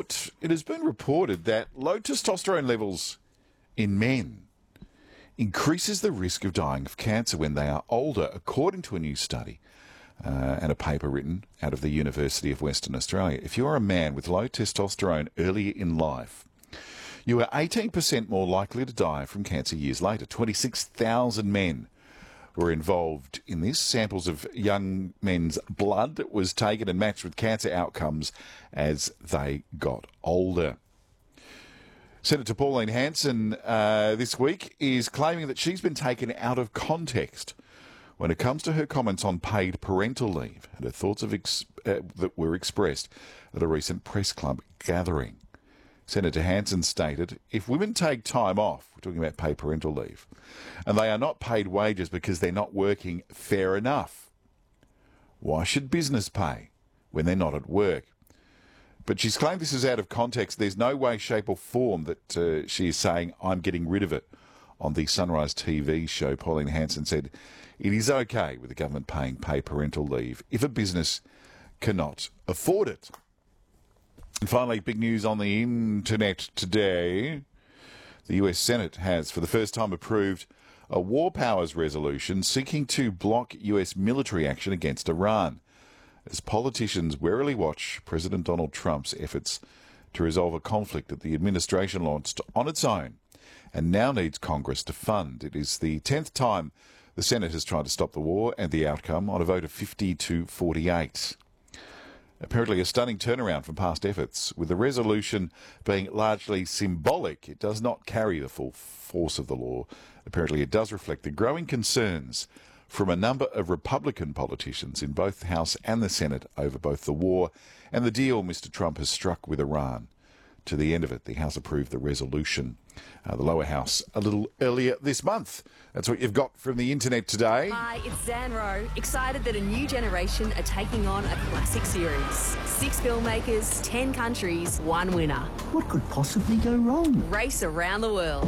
report, it has been reported that low testosterone levels in men increases the risk of dying of cancer when they are older, according to a new study and a paper written out of the University of Western Australia. If you are a man with low testosterone earlier in life, you are 18% more likely to die from cancer years later. 26,000 men were involved in this. Samples of young men's blood was taken and matched with cancer outcomes as they got older. Senator Pauline Hanson this week is claiming that she's been taken out of context when it comes to her comments on paid parental leave and her thoughts that were expressed at a recent press club gathering. Senator Hanson stated, if women take time off, we're talking about paid parental leave, and they are not paid wages because they're not working fair enough, why should business pay when they're not at work? But she's claimed this is out of context. There's no way, shape or form that she is saying, I'm getting rid of it. On the Sunrise TV show, Pauline Hanson said, it is okay with the government paying paid parental leave if a business cannot afford it. And finally, big news on the internet today. The US Senate has, for the first time, approved a war powers resolution seeking to block US military action against Iran, as politicians warily watch President Donald Trump's efforts to resolve a conflict that the administration launched on its own and now needs Congress to fund. It is the 10th time the Senate has tried to stop the war, and the outcome on a vote of 50 to 48. Apparently a stunning turnaround from past efforts, with the resolution being largely symbolic. It does not carry the full force of the law. Apparently it does reflect the growing concerns from a number of Republican politicians in both the House and the Senate over both the war and the deal Mr. Trump has struck with Iran. To the end of it, the House approved the resolution. The lower house a little earlier this month. That's what you've got from the internet today. Hi, it's Zan Rowe. Excited that a new generation are taking on a classic series. 6 filmmakers, 10 countries, 1 winner. What could possibly go wrong? Race around the world.